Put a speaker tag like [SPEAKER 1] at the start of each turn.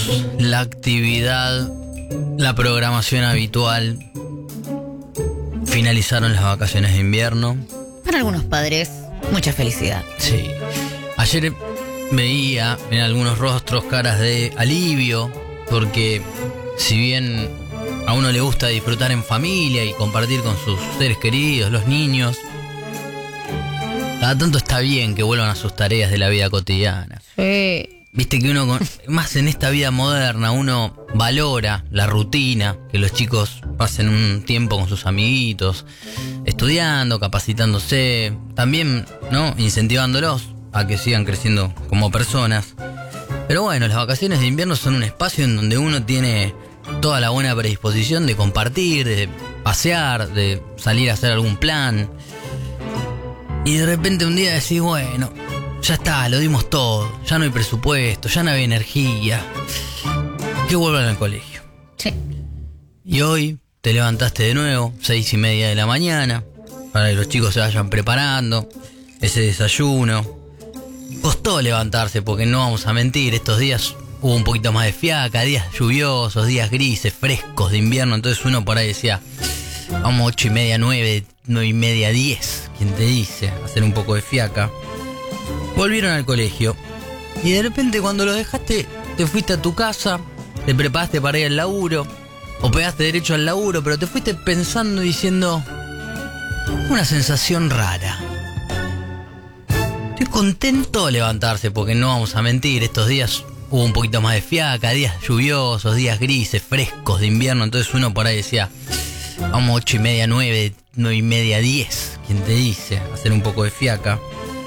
[SPEAKER 1] tenemos la actividad, la programación habitual. Finalizaron las vacaciones de invierno.
[SPEAKER 2] Para algunos padres, mucha felicidad.
[SPEAKER 1] Sí. Ayer veía en algunos rostros caras de alivio, porque si bien a uno le gusta disfrutar en familia y compartir con sus seres queridos, los niños, cada tanto está bien que vuelvan a sus tareas de la vida cotidiana.
[SPEAKER 2] Sí.
[SPEAKER 1] Viste que uno, más en esta vida moderna, uno valora la rutina, que los chicos pasen un tiempo con sus amiguitos, estudiando, capacitándose, también, ¿no?, incentivándolos a que sigan creciendo como personas. Pero bueno, las vacaciones de invierno son un espacio en donde uno tiene toda la buena predisposición de compartir, de pasear, de salir a hacer algún plan. Y de repente un día decís, bueno, ya está, lo dimos todo, ya no hay presupuesto, ya no hay energía, que vuelvan al colegio.
[SPEAKER 2] Sí.
[SPEAKER 1] Y hoy te levantaste de nuevo, 6:30 de la mañana, para que los chicos se vayan preparando, ese desayuno. Costó levantarse, porque no vamos a mentir, estos días hubo un poquito más de fiaca, días lluviosos, días grises, frescos de invierno, entonces uno por ahí decía, vamos 8:30, 9, 9:30, 10, ¿quién te dice? Hacer un poco de fiaca. Volvieron al colegio y de repente cuando lo dejaste te fuiste a tu casa, te preparaste para ir al laburo o pegaste derecho al laburo, pero te fuiste pensando, diciendo, una sensación rara. Estoy contento de levantarse, porque no vamos a mentir, estos días hubo un poquito más de fiaca, días lluviosos, días grises, frescos de invierno, entonces uno por ahí decía, vamos 8:30, 9, 9:30, 10, ¿quién te dice? Hacer un poco de fiaca.